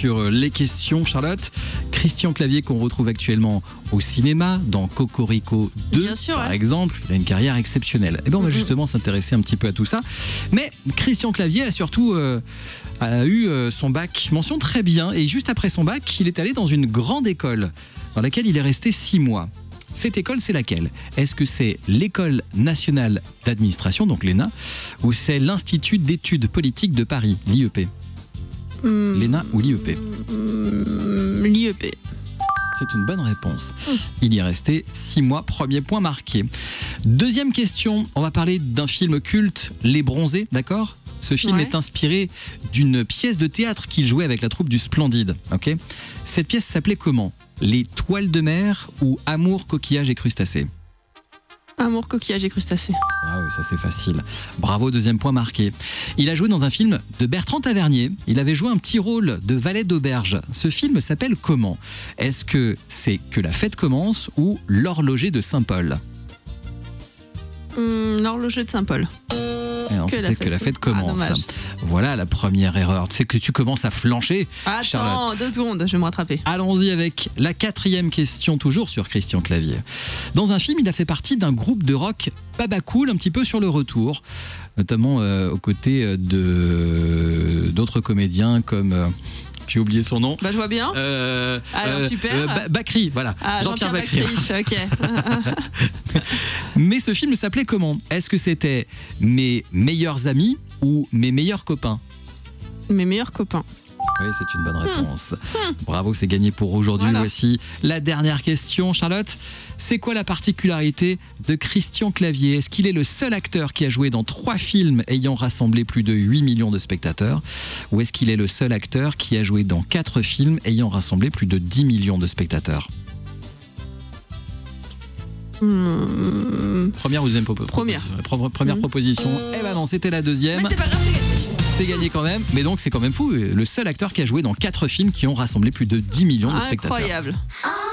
sur les questions, Charlotte. Christian Clavier, qu'on retrouve actuellement au cinéma, dans Cocorico 2, Bien sûr, par ouais. exemple. Il a une carrière exceptionnelle. Et bien, on va justement s'intéresser un petit peu à tout ça. Mais Christian Clavier a surtout a eu son bac mention très bien. Et juste après son bac, il est allé dans une grande école dans laquelle il est resté 6 mois. Cette école, c'est laquelle ? Est-ce que c'est l'École nationale d'administration, donc l'ENA, ou c'est l'Institut d'études politiques de Paris, l'IEP ? L'ENA ou l'IEP ? L'IEP. C'est une bonne réponse. Il y est resté 6 mois, premier point marqué. Deuxième question, on va parler d'un film culte, Les Bronzés, d'accord ? Ce film est inspiré d'une pièce de théâtre qu'il jouait avec la troupe du Splendide. Okay ? Cette pièce s'appelait comment ? Les Toiles de mer ou Amour, coquillage et crustacés ? Amour, coquillage et crustacés. Ah oui, ça c'est facile. Bravo, deuxième point marqué. Il a joué dans un film de Bertrand Tavernier. Il avait joué un petit rôle de valet d'auberge. Ce film s'appelle comment ? Est-ce que c'est Que la fête commence ou L'horloger de Saint-Paul ? L'horloger de Saint-Paul. Non, c'était Que la fête commence. dommage. Voilà la première erreur. Tu sais que tu commences à flancher, Attends, Charlotte. 2 secondes, je vais me rattraper. Allons-y avec la 4e question, toujours sur Christian Clavier. Dans un film, il a fait partie d'un groupe de rock baba cool, un petit peu sur le retour, notamment aux côtés d'autres comédiens comme... j'ai oublié son nom. Bah, je vois bien. Alors, super. Bakri, voilà. Jean-Pierre Bakri. Ok. Mais ce film s'appelait comment ? Est-ce que c'était Mes meilleurs amis ou Mes meilleurs copains ? Mes meilleurs copains. Oui, c'est une bonne réponse. Bravo, c'est gagné pour aujourd'hui. Voilà. Voici la dernière question, Charlotte. C'est quoi la particularité de Christian Clavier ? Est-ce qu'il est le seul acteur qui a joué dans 3 films ayant rassemblé plus de 8 millions de spectateurs ? Ou est-ce qu'il est le seul acteur qui a joué dans 4 films ayant rassemblé plus de 10 millions de spectateurs ? Première ou deuxième Première. Première proposition. Eh ben non, c'était la deuxième. Mais c'est pas grave, C'est gagné quand même, mais donc c'est quand même fou. Le seul acteur qui a joué dans 4 films qui ont rassemblé plus de 10 millions de spectateurs. incroyable.